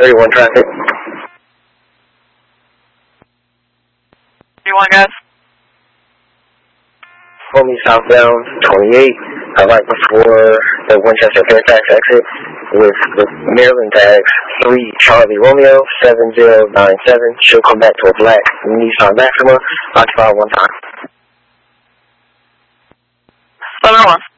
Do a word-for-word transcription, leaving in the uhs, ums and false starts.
thirty-one traffic. thirty-one, guys. Homie southbound, twenty-eight, uh, right before the Winchester Fairfax exit with the Maryland tags, three Charlie Romeo, seven zero nine seven. She'll come back to a black Nissan Maxima, occupy one time. seven one.